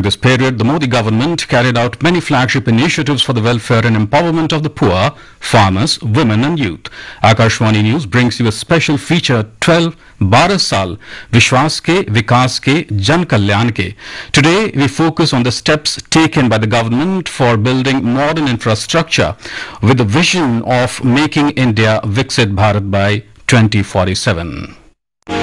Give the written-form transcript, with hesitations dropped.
this period, the Modi government carried out many flagship initiatives for the welfare and empowerment of the poor, farmers, women and youth. Akashvani News brings you a special feature 12 12 साल विश्वास के विकास के जन कल्याण के. Today we focus on the steps taken by the government for building modern infrastructure with the vision of making India Viksit Bharat by 2047.